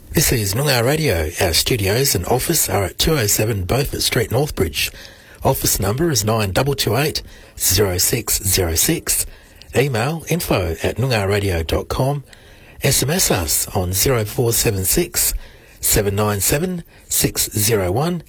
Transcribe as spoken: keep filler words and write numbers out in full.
This is Noongar Radio. Our studios and office are at two oh seven Beaufort Street, Northbridge. Office number is nine two two eight, zero six zero six. Email info at noongar radio dot com. S M S us on zero four seven six, seven nine seven, six zero one